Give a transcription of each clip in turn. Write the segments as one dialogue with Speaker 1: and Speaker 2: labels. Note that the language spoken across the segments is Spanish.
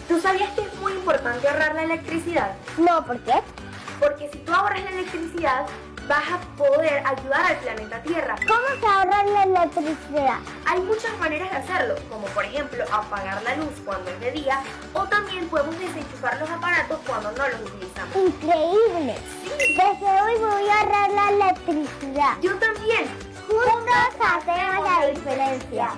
Speaker 1: ¿Tú sabías que es muy importante ahorrar la electricidad?
Speaker 2: No, ¿por qué?
Speaker 1: Porque si tú ahorras la electricidad, vas a poder ayudar al planeta Tierra.
Speaker 2: ¿Cómo se ahorra la electricidad?
Speaker 1: Hay muchas maneras de hacerlo, como por ejemplo apagar la luz cuando es de día, o también podemos desenchufar los aparatos cuando no los utilizamos.
Speaker 2: Increíble. Desde hoy voy a ahorrar la electricidad.
Speaker 1: Yo también.
Speaker 2: Juntos hacemos la diferencia.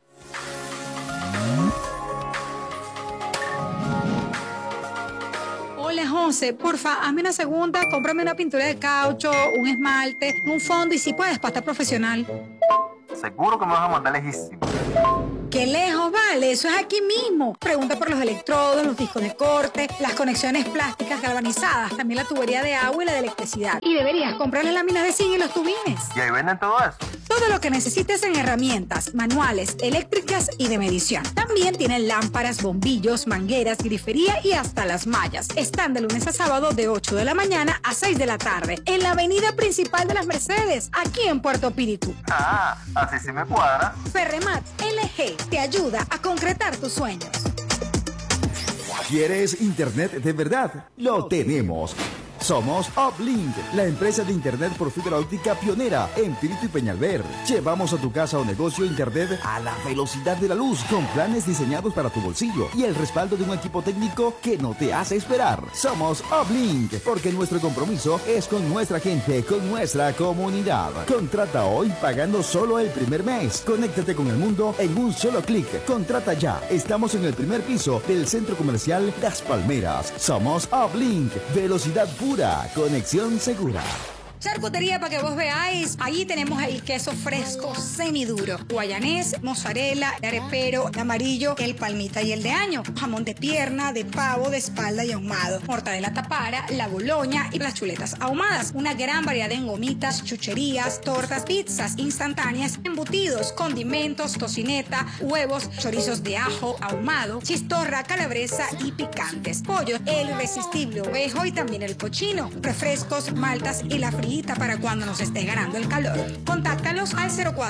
Speaker 3: Hola José, porfa, hazme una segunda, cómprame una pintura de caucho, un esmalte, un fondo y si puedes, pasta profesional.
Speaker 4: Seguro que me vas a mandar lejísimo.
Speaker 3: ¡Qué lejos, vale! Eso es aquí mismo. Pregunta por los electrodos, los discos de corte, las conexiones plásticas galvanizadas, también la tubería de agua y la de electricidad. Y deberías comprar las láminas de zinc y los tubines.
Speaker 4: ¿Y ahí venden todo eso?
Speaker 3: Todo lo que necesites en herramientas, manuales, eléctricas y de medición. También tienen lámparas, bombillos, mangueras, grifería y hasta las mallas. Están de lunes a sábado de 8 de la mañana a 6 de la tarde en la avenida principal de las Mercedes, aquí en Puerto Píritu.
Speaker 4: Ah, así sí me cuadra.
Speaker 3: Ferremat LG te ayuda a concretar tus sueños.
Speaker 5: ¿Quieres internet de verdad? Lo tenemos. Somos Uplink, la empresa de internet por fibra óptica pionera en Píritu y Peñalver. Llevamos a tu casa o negocio internet a la velocidad de la luz, con planes diseñados para tu bolsillo y el respaldo de un equipo técnico que no te hace esperar. Somos Uplink, porque nuestro compromiso es con nuestra gente, con nuestra comunidad. Contrata hoy pagando solo el primer mes. Conéctate con el mundo en un solo clic. Contrata ya. Estamos en el primer piso del Centro Comercial Las Palmeras. Somos Uplink, velocidad pura. Conexión segura.
Speaker 3: Charcutería para que vos veáis. Allí tenemos el queso fresco semiduro, guayanés, mozzarella, el arepero, el amarillo, el palmita y el de año. Jamón de pierna, de pavo, de espalda y ahumado. Mortadela tapara, la boloña y las chuletas ahumadas. Una gran variedad de gomitas, chucherías, tortas, pizzas instantáneas, embutidos, condimentos, tocineta, huevos, chorizos de ajo ahumado, chistorra, calabresa y picantes. Pollo, el irresistible ovejo y también el cochino. Refrescos, maltas y la frita para cuando nos esté ganando el calor. Contáctalos al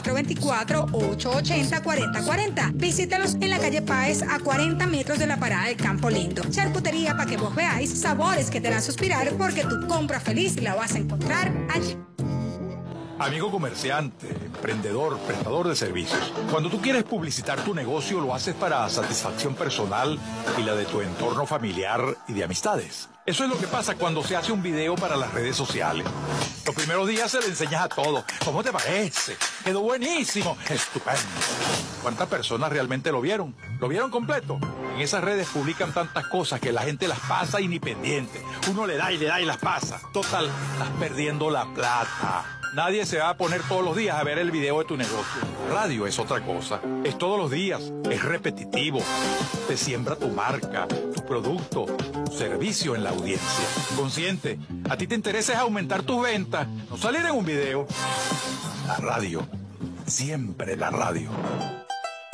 Speaker 3: 0424-880-4040. Visítalos en la calle Páez a 40 metros de la parada de Campo Lindo. Charcutería para que vos veáis sabores que te harán suspirar porque tu compra feliz la vas a encontrar allí.
Speaker 6: Amigo comerciante, emprendedor, prestador de servicios. Cuando tú quieres publicitar tu negocio, lo haces para satisfacción personal y la de tu entorno familiar y de amistades. Eso es lo que pasa cuando se hace un video para las redes sociales. Los primeros días se le enseñas a todo. ¿Cómo te parece? Quedó buenísimo. Estupendo. ¿Cuántas personas realmente lo vieron? ¿Lo vieron completo? En esas redes publican tantas cosas que la gente las pasa y ni pendiente. Uno le da y las pasa. Total, estás perdiendo la plata. Nadie se va a poner todos los días a ver el video de tu negocio. Radio es otra cosa. Es todos los días. Es repetitivo. Te siembra tu marca, tu producto, tu servicio en la audiencia. Consciente, a ti te interesa es aumentar tus ventas, no salir en un video. La radio. Siempre la radio.